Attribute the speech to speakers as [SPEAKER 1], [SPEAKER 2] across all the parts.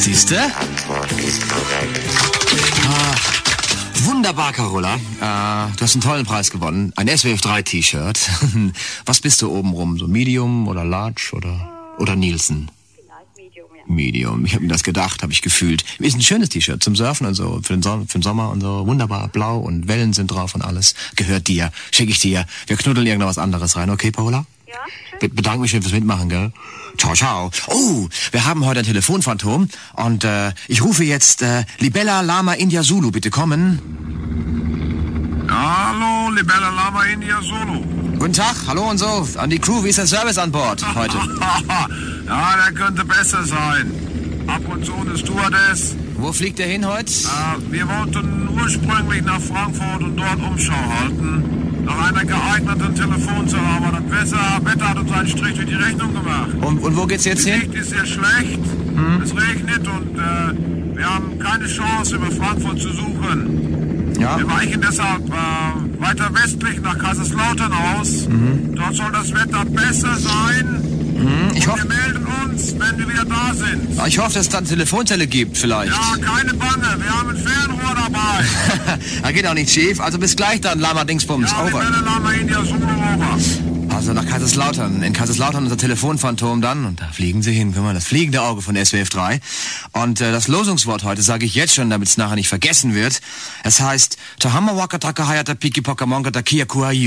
[SPEAKER 1] Siehste?
[SPEAKER 2] Antwort ist korrekt.
[SPEAKER 1] Wunderbar, Carola. Du hast einen tollen Preis gewonnen. Ein SWF3-T-Shirt. Was bist du obenrum? So Medium oder Large oder Nielsen?
[SPEAKER 3] Vielleicht Medium, ja.
[SPEAKER 1] Medium. Ich habe mir das gedacht, habe ich gefühlt. Ist ein schönes T-Shirt zum Surfen und so, für den Sommer und so. Wunderbar, blau und Wellen sind drauf und alles. Gehört dir. Schicke ich dir. Wir knuddeln irgendwas anderes rein. Okay, Paola?
[SPEAKER 3] Ja, schön.
[SPEAKER 1] Bedanke mich schön fürs Mitmachen, gell? Ciao, ciao. Oh, wir haben heute ein Telefonphantom und ich rufe jetzt Libella Lama India Zulu. Bitte kommen.
[SPEAKER 4] Hallo, Libella Lama India Zulu.
[SPEAKER 1] Guten Tag, hallo und so. An die Crew, wie ist der Service an Bord heute?
[SPEAKER 4] Ja, der könnte besser sein. Ab und zu eine Stewardess.
[SPEAKER 1] Wo fliegt der hin heute?
[SPEAKER 4] Wir wollten ursprünglich nach Frankfurt und dort Umschau halten. Nach einer geeigneten Telefonzelle, aber das Wetter hat uns einen Strich durch die Rechnung gemacht.
[SPEAKER 1] Und wo geht's jetzt
[SPEAKER 4] Die
[SPEAKER 1] hin?
[SPEAKER 4] Sicht ist sehr schlecht, es regnet und wir haben keine Chance, über Frankfurt zu suchen.
[SPEAKER 1] Ja.
[SPEAKER 4] Wir weichen deshalb weiter westlich nach Kaiserslautern aus. Dort soll das Wetter besser sein.
[SPEAKER 1] Ich
[SPEAKER 4] Wir
[SPEAKER 1] hoffe,
[SPEAKER 4] melden uns, wenn wir wieder da sind.
[SPEAKER 1] dass es dann eine Telefonzelle gibt vielleicht.
[SPEAKER 4] Ja, keine Bange, wir haben ein Fernrohr dabei.
[SPEAKER 1] Da geht auch nicht schief. Also bis gleich dann, Lama Dingsbums.
[SPEAKER 4] Ja,
[SPEAKER 1] Over.
[SPEAKER 4] Libella Lama India Zulu, over.
[SPEAKER 1] Also nach Kaiserslautern. In Kaiserslautern unser Telefonphantom dann. Und da fliegen sie hin. Guck mal, das fliegende Auge von SWF3. Und das Losungswort heute sage ich jetzt schon, damit es nachher nicht vergessen wird. Es heißt Tahama Waka Taka Hayata Piki Poka Monka Takia Kuayu.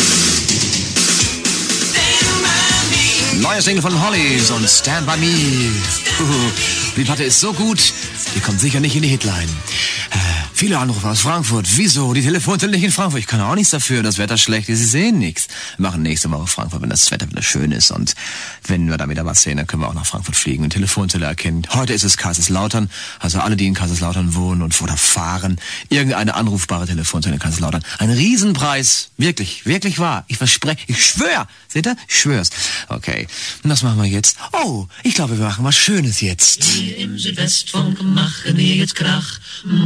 [SPEAKER 1] Neue Single von Hollies und Stand By Me. Die Platte ist so gut, die kommt sicher nicht in die Hitline. Viele Anrufe aus Frankfurt. Wieso? Die Telefonzelle nicht in Frankfurt. Ich kann auch nichts dafür. Das Wetter schlecht ist. Sie sehen nichts. Wir machen nächste Woche Frankfurt, wenn das Wetter wieder schön ist. Und wenn wir da wieder was sehen, dann können wir auch nach Frankfurt fliegen und Telefonzelle erkennen. Heute ist es Kaiserslautern. Also alle, die in Kaiserslautern wohnen oder fahren, irgendeine anrufbare Telefonzelle in Kaiserslautern. Ein Riesenpreis. Wirklich, wirklich wahr. Ich verspreche, ich schwöre. Seht ihr? Ich schwör's. Okay. Und das machen wir jetzt. Oh, ich glaube, wir machen was Schönes jetzt.
[SPEAKER 5] Hier im Südwestfunk machen wir jetzt Krach.